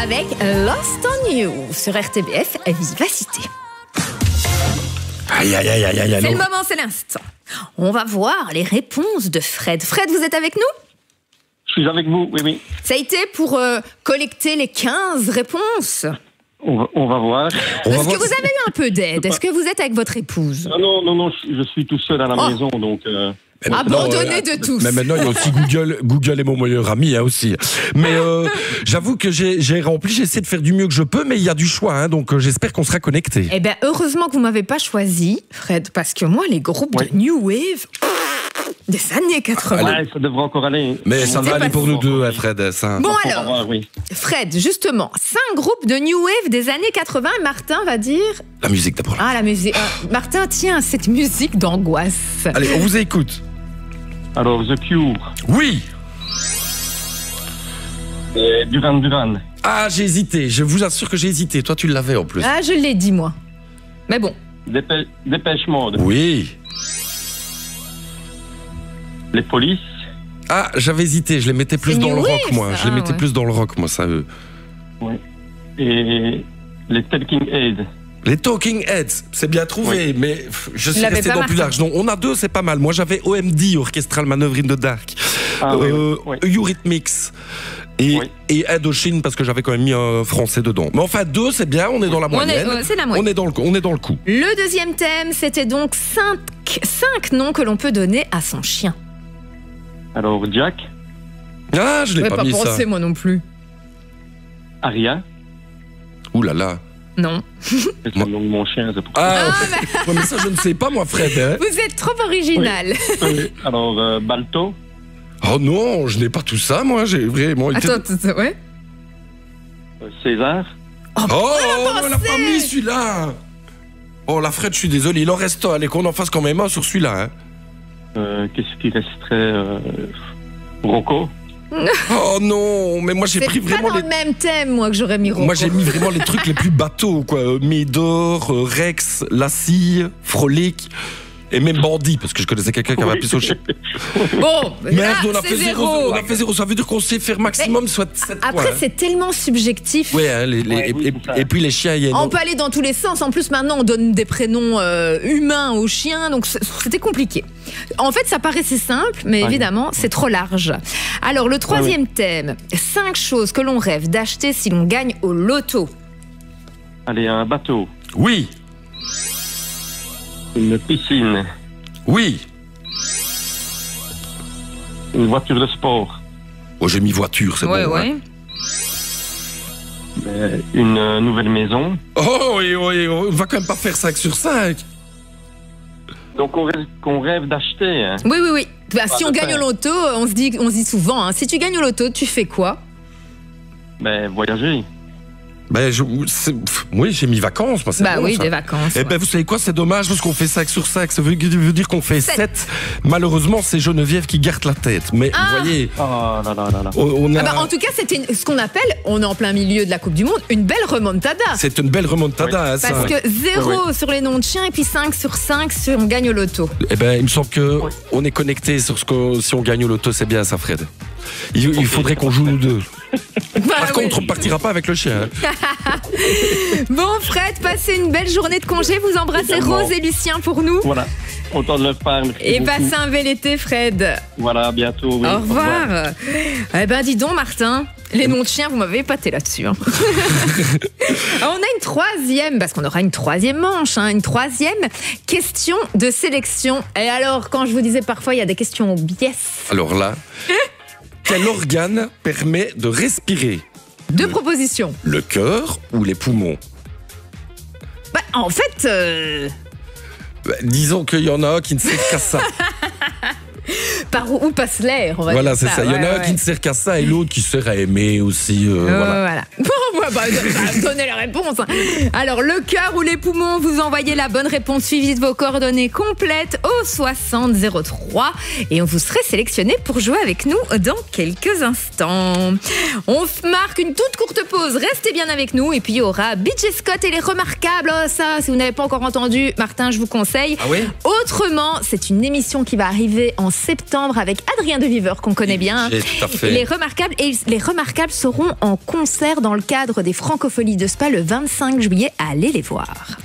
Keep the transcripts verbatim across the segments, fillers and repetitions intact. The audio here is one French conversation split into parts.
avec Lost on You sur R T B F Vivacité. Aïe, aïe, aïe, aïe, aïe. C'est le moment, c'est l'instant. On va voir les réponses de Fred. Fred, vous êtes avec nous? Je suis avec vous, oui, oui. Ça a été pour euh, collecter les quinze réponses. On va, on va voir. On va Est-ce voir que vous si- avez eu un peu d'aide? Est-ce que vous êtes avec votre épouse? Ah non, non, non, je, je suis tout seul à la Oh. maison, donc... Euh, Mais Abandonné maintenant, euh, de tous. Mais maintenant, il y a aussi Google. Google est mon meilleur ami, hein, aussi. Mais euh, j'avoue que j'ai j'ai rempli, j'ai essayé de faire du mieux que je peux, mais il y a du choix, hein, donc euh, j'espère qu'on sera connectés. Eh bien, heureusement que vous m'avez pas choisi, Fred, parce que moi, les groupes Ouais. de New Wave des années quatre-vingts. ouais, ça devrait encore aller. Mais ça C'est va aller pas pour si nous deux, hein, Fred. Ça. Bon On va alors, voir, oui. Fred, justement, cinq groupes de New Wave des années quatre-vingts. Martin va dire... La musique d'abord. Ah, la musique... ah, Martin tient à cette musique d'angoisse. Allez, on vous écoute. Alors, The Cure, Oui. et Duran Duran, Ah, j'ai hésité. Je vous assure que j'ai hésité. Toi, tu l'avais en plus. Ah, je l'ai dit, moi. Mais bon. Dépê- Dépêche Mode, Oui. Les Polices, Ah, j'avais hésité. Je les mettais plus C'est dans New le rock, Wave, moi. ça. Je les Ah, mettais ouais. plus dans le rock, moi, ça. eux. et les Talking Heads. Les Talking Heads, c'est bien trouvé, mais pff, je suis l'avais resté pas, dans plus Martin. large. Non, on a deux, c'est pas mal. Moi, j'avais O M D, Orchestral Manoeuvre in the Dark, Ah, oui, euh, oui, oui. Eurythmics et, Oui. et Indochine, parce que j'avais quand même mis un français dedans. Mais enfin, deux, c'est bien, on est dans la On est, moyenne. euh, c'est la moyenne. On est dans le, on est dans le coup. Le deuxième thème, c'était donc cinq, cinq noms que l'on peut donner à son chien. Alors, Jack, Ah, je l'ai Je pas, pas mis pensé, ça. moi non plus. Aria, Ouh là là. Non. c'est le nom de mon chien, c'est pour Ah, ouais, mais ça, je ne sais pas, moi, Fred. hein. Vous êtes trop original. ça. Alors, euh, Balto, Oh non, je n'ai pas tout ça, moi. J'ai vraiment été. Attends, attends, attends, ouais. euh, César, Oh, on pensé. l'a pas mis celui-là. Oh, la Fred, je suis désolé. Il en reste un. Allez, qu'on en fasse quand même un sur celui-là. Hein. euh, qu'est-ce qui resterait euh, Rocco, Oh non, mais moi j'ai C'est pris pas vraiment dans les. le même thème, moi, que j'aurais mis Rocco. Moi j'ai mis vraiment les trucs les plus bateaux, quoi. Euh, Médor, euh, Rex, Lassie, Frolic. Et même Bandit, parce que je connaissais quelqu'un qui avait appelé son chien. Bon, là, Merde, on a c'est fait zéro. zéro. On a fait zéro. Ça veut dire qu'on sait faire maximum soit sept points. Après, hein. c'est tellement subjectif. Ouais, hein, les, les- Ouais, et, oui, et- c'est ça. et puis les chiens hyènes. On peut aller dans tous les sens. En plus, maintenant, on donne des prénoms euh, humains aux chiens, donc c- c'était compliqué. En fait, ça paraissait simple, mais Ouais. évidemment, c'est trop large. Alors, le troisième thème, cinq choses que l'on rêve d'acheter si l'on gagne au loto. allez, un bateau, Oui, une piscine, oui. une voiture de sport, Oh, j'ai mis voiture, c'est bon. hein. euh, une euh, nouvelle maison. Oh, oui, oui, on va quand même pas faire cinq sur cinq. Donc, on rêve, qu'on rêve d'acheter, hein. Oui, oui, oui. Bah, si Pas on de gagne au peine. loto, on se dit, on se dit souvent, hein, si tu gagnes au loto, tu fais quoi? Ben, voyager. Ben, je, c'est- pff, oui, j'ai mis vacances, moi, c'est Bah bon, oui, ça. des vacances. Eh ouais. ben, vous savez quoi, c'est dommage parce qu'on fait cinq sur cinq. Ça veut, veut dire qu'on fait Sept. sept. Malheureusement, c'est Geneviève qui garde la tête. Mais Ah. vous voyez, Oh là là là là. on, on a. Ah bah, en tout cas, c'était une- ce qu'on appelle, on est en plein milieu de la Coupe du Monde, une belle remontada. C'est une belle remontada, hein, ça. Parce que zéro Oui, sur les noms de chiens et puis cinq sur cinq sur on gagne au loto. Eh ben, il me semble que on est connecté sur ce que si on gagne au loto, c'est bien ça, Fred. Il, il faudrait qu'on joue nous deux. Bah, Par oui. contre, on partira pas avec le chien. hein. Bon, Fred, passez une belle journée de congé. Vous embrassez Également. Rose et Lucien pour nous. Voilà. Autant de le faire. merci Et beaucoup. passez un bel été, Fred. Voilà, à bientôt. oui. Au revoir. Eh ben, dis donc, Martin, les noms de chiens, vous m'avez épaté là-dessus. hein. On a une troisième, parce qu'on aura une troisième manche, hein, une troisième question de sélection. Et alors, quand je vous disais parfois, il y a des questions au biais. Alors là, quel organe permet de respirer? Deux propositions. Le cœur ou les poumons? Bah, en fait, euh, Bah, disons qu'il y en a un qui ne sert qu'à ça. par où, où passe l'air, on va Voilà, dire c'est ça. Il y en a Ouais, un ouais. qui ne sert qu'à ça et l'autre qui sert à aimer aussi. euh, Euh, voilà. voilà. Bon, ouais, bah, bah, donnez la réponse. hein. Alors, le cœur ou les poumons, vous envoyez la bonne réponse suivie de vos coordonnées complètes au soixante zéro trois et on vous serait sélectionné pour jouer avec nous dans quelques instants. On f- marque une toute courte pause. Restez bien avec nous et puis il y aura B J Scott et les Remarquables. Oh, ça, si vous n'avez pas encore entendu, Martin, je vous conseille. Ah oui? Autrement, c'est une émission qui va arriver en septembre avec Adrien Deviveur qu'on connaît bien. J'ai tout à fait. Les Remarquables et les Remarquables seront en concert dans le cadre cadre des Francopholies de Spa le vingt-cinq juillet. Allez les voir.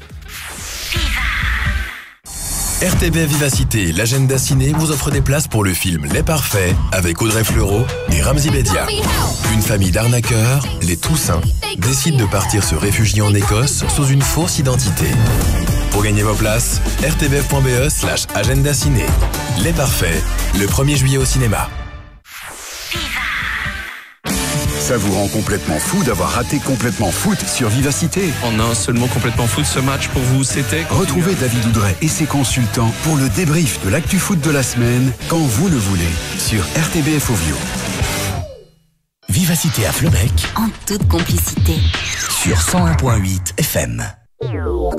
R T B Vivacité, l'agenda ciné vous offre des places pour le film Les Parfaits avec Audrey Fleurot et Ramzy Bedia. Une famille d'arnaqueurs, les Toussaint, décide de partir se réfugier en Écosse sous une fausse identité. Pour gagner vos places, r t b f point b e slash agenda ciné. Les Parfaits, le premier juillet au cinéma. Ça vous rend complètement fou d'avoir raté Complètement Foot sur Vivacité. En un seul mot, Complètement Foot, ce match pour vous, c'était... Retrouvez David Oudret et ses consultants pour le débrief de l'actu foot de la semaine, quand vous le voulez, sur R T B F Ovio. Vivacité à Fleubec, en toute complicité, sur cent un virgule huit F M.